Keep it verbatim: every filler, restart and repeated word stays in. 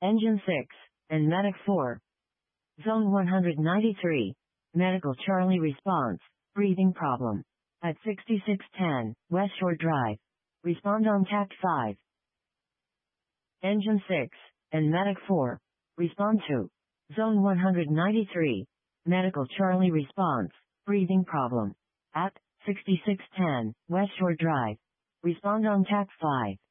Engine six, and Medic four. Zone one hundred ninety-three. Medical Charlie response. Breathing problem. At sixty-six ten, West Shore Drive. Respond on T A C five. Engine six, and Medic four. Respond to. Zone one hundred ninety-three. Medical Charlie response. Breathing problem. At sixty-six ten, West Shore Drive. Respond on T A C five.